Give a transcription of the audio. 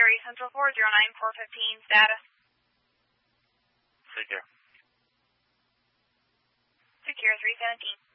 Area Central 409-415, status. Take care. Secure 317.